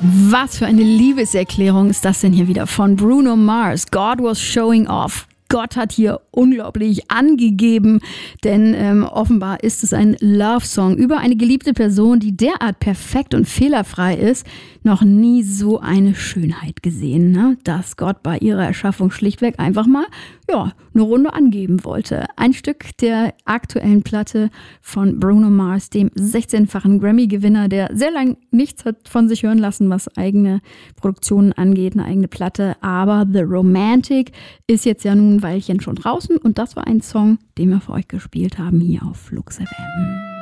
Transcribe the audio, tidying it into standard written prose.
Was für eine Liebeserklärung ist das denn hier wieder von Bruno Mars? God was showing off. Gott hat hier unglaublich angegeben, denn offenbar ist es ein Love-Song über eine geliebte Person, die derart perfekt und fehlerfrei ist. Noch nie so eine Schönheit gesehen, ne? Dass Gott bei ihrer Erschaffung schlichtweg einfach mal eine Runde angeben wollte. Ein Stück der aktuellen Platte von Bruno Mars, dem 16-fachen Grammy-Gewinner, der sehr lang nichts hat von sich hören lassen, was eigene Produktionen angeht, eine eigene Platte. Aber The Romantic ist jetzt ja nun ein Weilchen schon draußen und das war ein Song, den wir für euch gespielt haben hier auf Flux FM.